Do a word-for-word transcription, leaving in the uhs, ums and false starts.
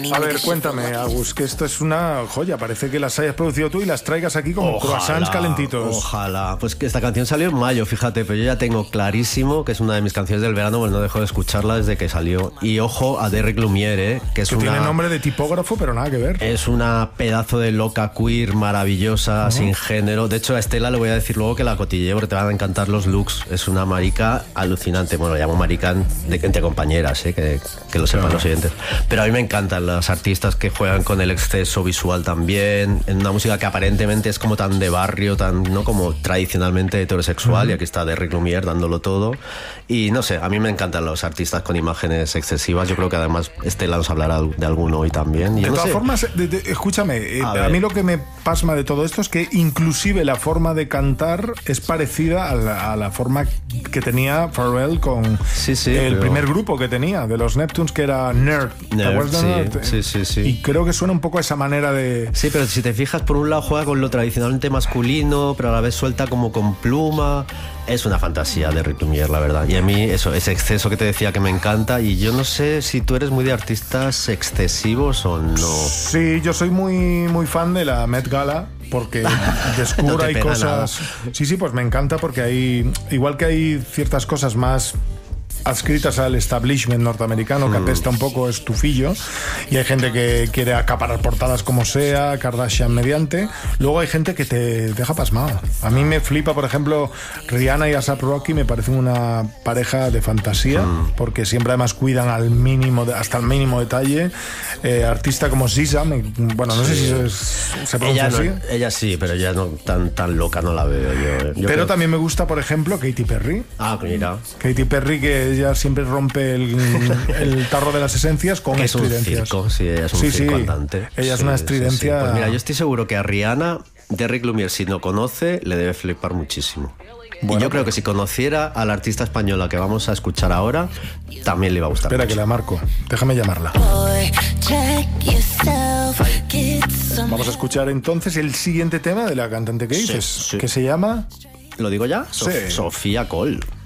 A ver, cuéntame, Agus, que esto es una joya. Parece que las hayas producido tú y las traigas aquí como Ojalá, croissants calentitos. Ojalá. Pues que esta canción salió en mayo, fíjate, pero yo ya tengo clarísimo que es una de mis canciones del verano, pues no dejo de escucharla desde que salió. Y ojo a Derrick Lumiere, ¿eh? que es Que una... tiene nombre de tipógrafo, pero nada que ver. Es una pedazo de loca queer maravillosa, uh-huh. sin género. De hecho, a Estela le voy a decir luego que la cotilleé porque te van a encantar los looks. Es una marica alucinante. Bueno, lo llamo marica de, entre compañeras, ¿eh? que, que lo sepan claro. los oyentes. Pero a mí me encantan las artistas que juegan con el exceso visual también, en una música que aparentemente es como tan de barrio, tan no como tradicionalmente heterosexual, uh-huh. y aquí está Derrick Lumiere dándolo todo. Y no sé, a mí me encantan los artistas con imágenes excesivas. Yo creo que además Estela nos hablará de alguno hoy también. Y de no todas sé. formas, de, de, escúchame, eh, a, a mí lo que me pasma de todo esto es que inclusive la forma de cantar es parecida a la, a la forma que tenía Pharrell con sí, sí, el pero... primer grupo que tenía de los Neptunes, que era Nerd. Nerd, sí, Nerd? sí, sí, sí. Y creo que suena un poco a esa manera de... Sí, pero si te fijas, por un lado juega con lo tradicionalmente masculino, pero a la vez suelta como con pluma. Es una fantasía de Derrick Lumiere, la verdad. Y a mí eso, ese exceso que te decía que me encanta. Y yo no sé si tú eres muy de artistas excesivos o no. Sí, yo soy muy, muy fan de la Met Gala, porque descubro no hay cosas... Nada. Sí, sí, pues me encanta porque hay... Igual que hay ciertas cosas más adscritas al establishment norteamericano, que apesta un poco estufillo, y hay gente que quiere acaparar portadas como sea, Kardashian mediante. Luego hay gente que te deja pasmado. A mí me flipa, por ejemplo, Rihanna y A$AP Rocky, me parecen una pareja de fantasía, mm. porque siempre además cuidan al mínimo, hasta el mínimo detalle. Eh, artista como S Z A, me, bueno, no sí. sé si se, se pronuncia ella así. No, ella sí, pero ya no tan, tan loca no la veo yo. yo pero creo... también me gusta, por ejemplo, Katy Perry. Ah, mira. Katy Perry, que ella siempre rompe el, el tarro de las esencias con que estridencias. Es un circo, sí, ella es un sí, circo sí. andante. Ella es sí, una estridencia. Sí, sí. Pues mira, yo estoy seguro que a Rihanna, Derrick Lumiere, si no conoce, le debe flipar muchísimo. Bueno, y yo creo que si conociera a la artista española que vamos a escuchar ahora, también le iba a gustar. Espera mucho. que la marco, déjame llamarla. Vamos a escuchar entonces el siguiente tema de la cantante que dices, sí, sí. que se llama... ¿Lo digo ya? Sí. Sof- Sofía Cole.